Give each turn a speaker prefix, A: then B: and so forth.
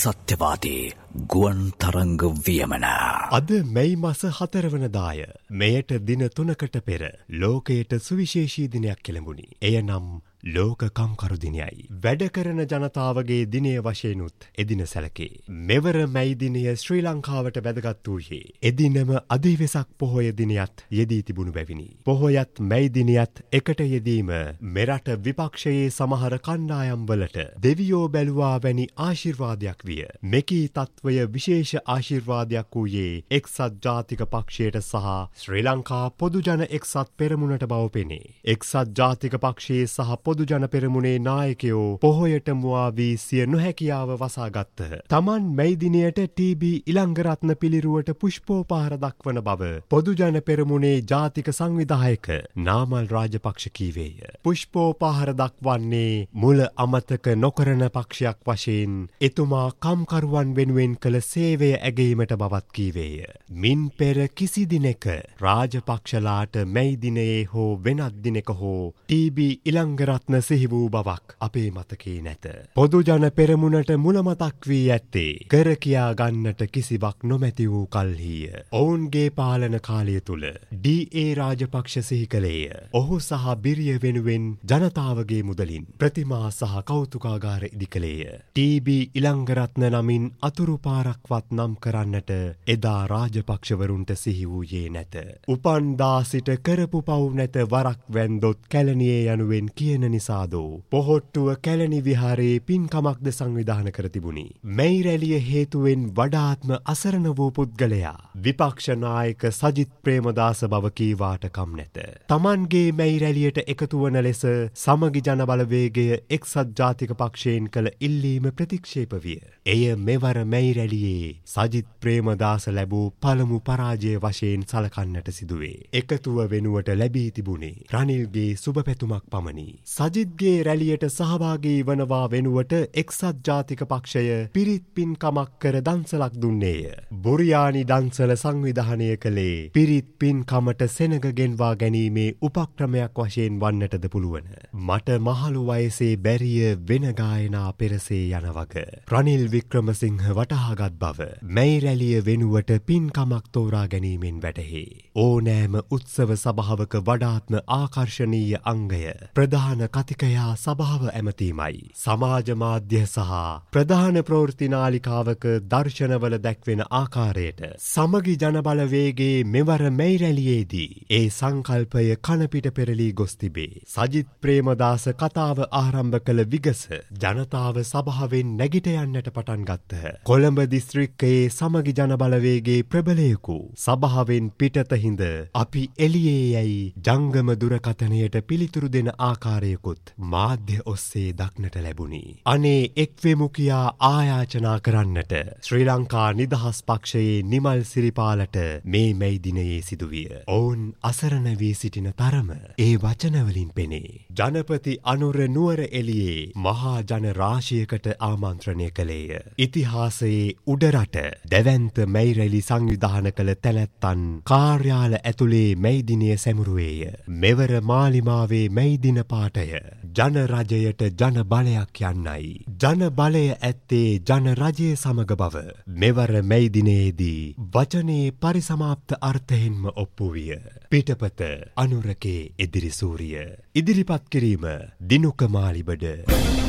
A: සත්‍යවාදී ගුවන් තරංග වියමන.
B: අද මැයි මස 4 වනදාය. මෙයට දින 3කට පෙර ලෝකයට සුවිශේෂී දිනයක් කෙළඹුණි. එය නම් ලෝක කම්කරු දිනයයි. වැඩ කරන ජනතාවගේ දිනය වශයෙන්ුත් එදින සැලකේ. මෙවර මැයි දිනය ශ්‍රී ලංකාවට වැදගත් වූයේ එදිනම අධිවෙසක් පොහොය දිනයත් යෙදී තිබුණු බැවිනි. පොහොයත් මැයි දිනයත් එකට යෙදීම මෙරට විපක්ෂයේ සමහර කණ්ඩායම් වලට දෙවියෝ බැලුවා වැනි ආශිර්වාදයක් විය. මෙකී තත්වය විශේෂ ආශිර්වාදයක් වූයේ එක්සත් ජාතික පක්ෂයට සහ ශ්‍රී ලංකා පොදුජන එක්සත් පෙරමුණට බව පෙනේ. එක්සත් ජාතික පක්ෂයේ සහ පොදුජන පෙරමුණේ නායකයෝ පොහොයට මුවා වී සිය නොහැකියාව වසාගත්තහ. තමන් මැයි දිනයට ටී.බී. ඉලංගරත්න පිළිරුවට පුෂ්පෝපහාර දක්වන බව පොදුජන පෙරමුණේ ජාතික සංවිධායක නාමල් රාජපක්ෂ කීවේය. පුෂ්පෝපහාර දක්වන්නේ මුල අමතක නොකරන පක්ෂයක් වශයෙන් එතුමා කම්කරුවන් වෙනුවෙන් කළ සේවය ඇගීමට බවත් කීවේය. මින් පෙර කිසි දිනෙක රාජපක්ෂලාට මැයි දිනයේ හෝ වෙනත් දිනක හෝ ටී.බී. ඉලංගරත්න සිහි වූ බවක් අපේ මතකේ නැත. පොදුජන පෙරමුණට මුලමතක් වී ඇත්තේ කර කියා ගන්නට කිසිවක් නොමැති වූ කල්හිය. ඔවුන්ගේ පාලන කාලය තුළ ඩී.ඒ. රාජපක්ෂ සිහි කළේය. ඔහු සහ බිරිය වෙනුවෙන් ජනතාවගේ මුදලින් ප්‍රතිමා සහ කෞතුකාගාර ඉදි කළේය. ටී.බී. ඉලංගරත්න නමින් අතුරු පාරක්වත් නම් කරන්නට එදා රාජපක්ෂවරුන්ට සිහි වූයේ නැත. උපන්දා සිට කරපු පව් නැත වරක් වැන්දොත් කැලණියේ යනුවෙන් කියන නිසාදෝ පොහොට්ටුව කැලණි විහාරයේ පින්කමක්ද සංවිධාන කර තිබුණි. මැයි රැළිය හේතුවෙන් වඩාත්ම අසරණ වූ පුද්ගලයා විපක්ෂ නායක සජිත් ප්‍රේමදාස බව කීවාට කම් නැත. තමන්ගේ මැයි රැළියට එකතු වන ලෙස සමගි ජන බලවේගය එක්සත් ජාතික පක්ෂයෙන් කළ ඉල්ලීම ප්‍රතික්ෂේප විය. එය මෙවර මැයි රැළියේ සජිත් ප්‍රේමදාස ලැබූ පළමු පරාජය වශයෙන් සලකන්නට සිදුවේ. එකතුව වෙනුවට ලැබී තිබුණේ රනිල්ගේ සුබපැතුමක් පමණි. සජිත්ගේ රැළියට සහභාගී වනවා වෙනුවට එක්සත් ජාතික පක්ෂය පිරිත් පින්කමක් කර දන්සලක් දුන්නේය. බොරියානි දන්සල සංවිධානය කළේ පිරිත් පින්කමට සෙනග ගෙන්වා ගැනීමේ උපක්‍රමයක් වශයෙන් වන්නටද පුළුවන. මට මහලු වයසේ බැරිය වෙන ගායනා පෙරසේ යන වග. රනිල් වික්‍රමසිංහ වටහාගත් බව මැයි රැළිය වෙනුවට පින්කමක් තෝරා ගැනීමෙන් වැටහේ. ඕනෑම උත්සව සභාවක වඩාත්ම ආකර්ශනීය අංගය ප්‍රධාන කතිකයා සභාව ඇමතීමයි. සමාජ මාධ්‍ය සහ ප්‍රධාන ප්‍රවෘත්ති නාලිකාවක දර්ශනවල දැක්වෙන ආකාරයට සමගි ජනබලවේගේ මෙවර මැයි රැළියේදී ඒ සංකල්පය කනපිට පෙරලී ගොස් තිබේ. සජිත් ප්‍රේමදාස කතාව ආරම්භ කළ විගස ජනතාව සභාවෙන් නැගිට යන්නට පටන් ගත්තහ. කොළඹ දිස්ත්‍රික්කයේ සමගි ජනබලවේගේ ප්‍රබලයෙකු සභාවෙන් පිටත හිඳ අපි එළියේ යැයි ජංගම දුරකථනයට පිළිතුරු දෙන ආකාරයකුත් මාධ්‍ය ඔස්සේ දක්නට ලැබුණි. අනේ එක්වෙමු කියා ආයාචනා කරන්නට ශ්‍රී ලංකා නිදහස් පක්ෂයේ නිමල් සිරිපාලට මේ මැයි දිනයේ සිදුවිය. ඔවුන් අසරණ වී සිටින තරම ඒ වචනවලින් පෙනේ. ජනපති අනුර නුවර එළියේ මහා ජන රාශියකට ආමන්ත්‍රණය කළේය. ඉතිහාසයේ උඩරට දැවැන්ත මැයි රැළි සංවිධාන කළ තැනැත්තන් කාර්යාල ඇතුලේ මැයි දිනය සැමරුවේය. මෙවර මාලිමාවේ මැයි දින පාටය ජන රජයට ජන බලයක් යන්නයි. ජන බලය ඇත්තේ ජන රජය සමග බව මෙවර මැයි දිනයේදී වචනේ පරිසමාප්ත අර්ථයෙන්ම ඔප්පු විය. පිටපත අනුරගේ ඉදිරිසූරිය. ඉදිරිපත් කිරීම දිනුක මාලිබඩ.